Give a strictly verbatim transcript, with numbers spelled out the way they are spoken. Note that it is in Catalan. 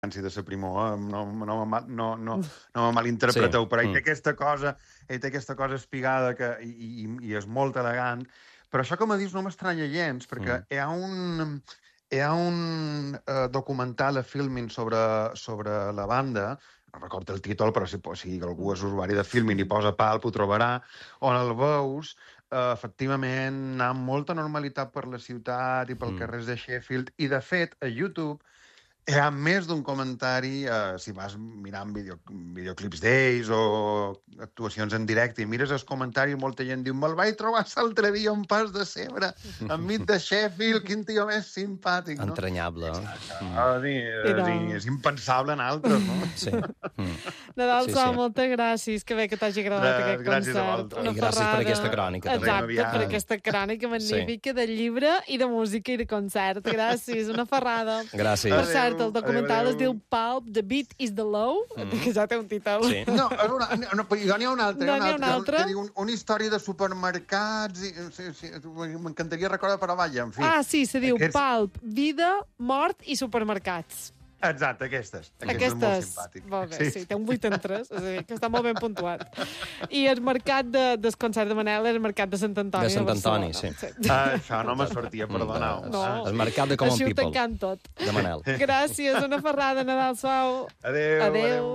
de la primor, eh? no, no, no, no, no, no me malinterpreteu, sí. Però ell té aquesta cosa, ell té aquesta cosa espigada que, i, i, i és molt elegant, però això, com a dius, no m'estranya gens, perquè mm. hi ha un, hi ha un uh, documental a Filmin sobre, sobre la banda, no recordo el títol, però si, si algú és usuari de Filmin i posa Pulp ho trobarà, on el veus, uh, efectivament, anar amb molta normalitat per la ciutat i pel mm. carrers de Sheffield, i de fet, a YouTube hi ha més d'un comentari, eh, si vas mirant video, videoclips d'ells o actuacions en directe i mires els comentaris, molta gent diu me'l vaig trobar l'altre dia un pas de cebre enmig de Sheffield, quin tio més simpàtic, no? Entranyable. Mm. Ah, sí, és, és impensable en altres, no? Sí. Mm. Nadal, sí, Suau, sí. moltes gràcies, que bé que t'hagi agradat Gràcies aquest concert. a vosaltres. Una I gràcies ferrada. per aquesta crònica. Exacte, per aquesta crònica magnífica sí. de llibre i de música i de concert. Gràcies, una ferrada. Gràcies. Per cert, el documental adéu, adéu. es diu Pulp, The Beat is the Low, mm. que ja té un títol. Sí. No, és una, no, jo n'hi ha una altra. No, n'hi ha una altra? Un, un, una història de supermercats. I, sí, sí, m'encantaria recordar, però vaja, en fi. Ah, sí, se diu Aquests... Pulp, Vida, Mort i Supermercats. Exacte, aquestes. Aquestes, aquestes. És molt simpàtic. Molt bé, sí. sí, té un vuit en tres, és a dir, que està molt ben puntuat. I el mercat de, del concert de Manel és el mercat de Sant Antoni. De Sant Antoni, sí. sí. Ah, això no me sortia, perdoneu. No. El mercat de Common Així People. Així ho tancant tot. De Manel. Gràcies, una ferrada, Nadal Suau. Adéu. Adéu. adéu.